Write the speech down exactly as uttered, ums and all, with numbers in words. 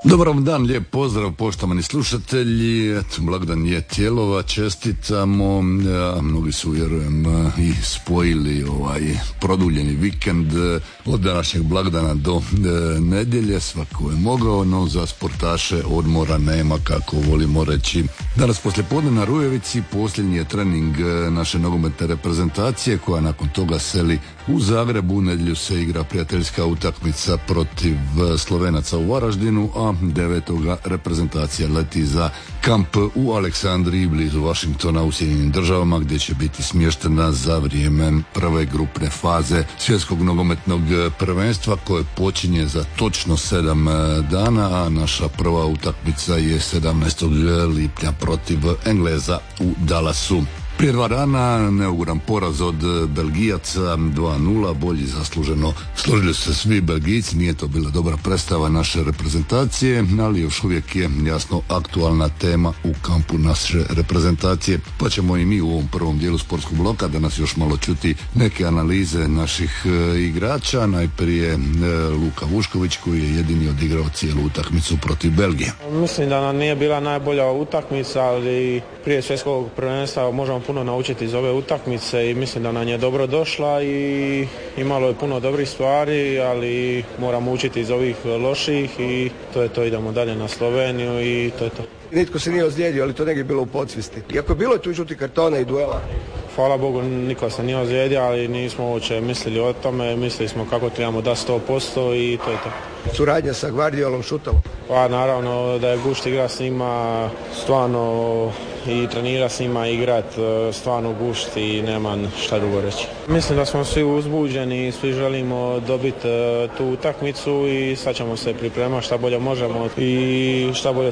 Dobar vam dan, lijep pozdrav poštovani slušatelji. Eto, blagdan je Tijelova, čestitamo. Ja, mnogi su, vjerujem, i spojili ovaj produljeni vikend od današnjeg blagdana do e, nedjelje. Svako je mogao, no za sportaše odmora nema, kako volimo reći. Danas poslijepodne na Rujevici posljednji je trening naše nogometne reprezentacije, koja nakon toga seli u Zagrebu. U nedjelju se igra prijateljska utakmica protiv Slovenaca u Varaždinu, a devetoga reprezentacija leti za kamp u Aleksandriji blizu Washingtona u Sjedinjenim Državama, gdje će biti smještena za vrijeme prve grupne faze svjetskog nogometnog prvenstva, koje počinje za točno sedam dana, a naša prva utakmica je sedamnaestog lipnja protiv Engleza u Dallasu. Prije dva dana neugodan poraz od Belgijaca dva nula, bolji zasluženo složili su se svi Belgijci, nije to bila dobra predstava naše reprezentacije, ali još uvijek je jasno aktualna tema u kampu naše reprezentacije, pa ćemo i mi u ovom prvom dijelu sportskog bloka danas još malo čuti neke analize naših e, igrača. Najprije e, Luka Vušković, koji je jedini odigrao cijelu utakmicu protiv Belgije. Mislim da nam nije bila najbolja utakmica, ali prije svjetskog prvenstva možemo puno naučiti iz ove utakmice i mislim da nam je dobro došla i imalo je puno dobrih stvari, ali moramo učiti iz ovih loših i to je to, idemo dalje na Sloveniju i to je to. Nitko se nije ozlijedio, ali to negdje bilo u podsvijesti. Iako je bilo tu žuti kartona i duela. Hvala Bogu, niko se nije ozlijedio, ali nismo uopće mislili o tome, mislili smo kako trebamo da sto posto i to je to. Suradnja sa Gvardiolom, Šutom. Pa naravno da je gušt igra s njima, stvarno i trenira s njima, igrat stvarno gušt i nema šta drugo reći. Mislim da smo svi uzbuđeni, svi želimo dobiti tu utakmicu i sad ćemo se pripremati šta bolje možemo i šta bolje